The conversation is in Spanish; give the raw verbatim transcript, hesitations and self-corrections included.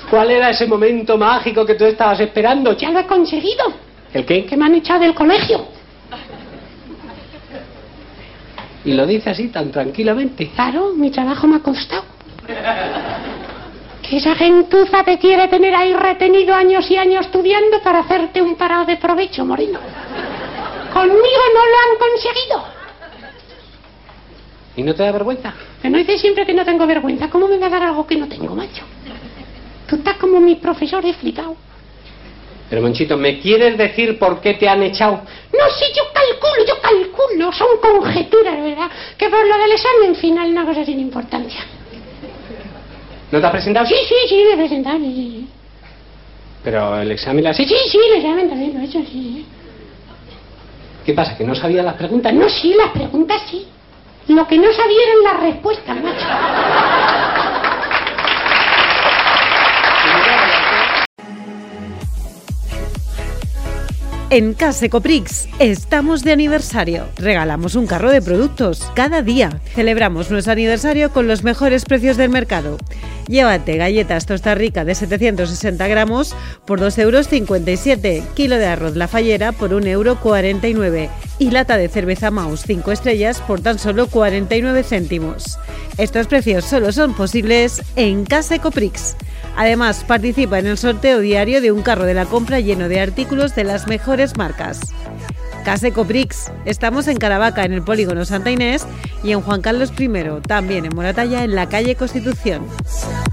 ¿Cuál era ese momento mágico que tú estabas esperando? Ya lo he conseguido. ¿El qué? Que me han echado del colegio. Y lo dice así tan tranquilamente. Claro, mi trabajo me ha costado. Que esa gentuza te quiere tener ahí retenido años y años estudiando para hacerte un parado de provecho, Moreno. Conmigo no lo han conseguido. ¿Y no te da vergüenza? Que no dices siempre que no tengo vergüenza. ¿Cómo me va a dar algo que no tengo, macho? Tú estás como mi profesor, he flipado. Pero, Monchito, ¿me quieres decir por qué te han echado? No, sí, yo calculo, yo calculo. Son conjeturas, ¿verdad? Que por lo del examen final, una cosa sin importancia. ¿No te has presentado? Sí, sí, sí, me he presentado, sí, sí. ¿Pero el examen lo has Sí, hecho? sí, sí, el examen también lo he hecho, sí, sí. ¿Qué pasa, que no sabías las preguntas? No, sí, las preguntas sí. Lo que no sabía eran las respuestas, macho. En Case Coprix estamos de aniversario. Regalamos un carro de productos cada día. Celebramos nuestro aniversario con los mejores precios del mercado. Llévate galletas Tosta Rica de setecientos sesenta gramos por dos euros cincuenta y siete, kilo de arroz La Fallera por un euro cuarenta y nueve y lata de cerveza Maus cinco estrellas por tan solo cuarenta y nueve céntimos. Estos precios solo son posibles en Case Coprix. Además, participa en el sorteo diario de un carro de la compra lleno de artículos de las mejores marcas. Case Coprix. Estamos en Caravaca, en el polígono Santa Inés, y en Juan Carlos primero, también en Moratalla, en la calle Constitución.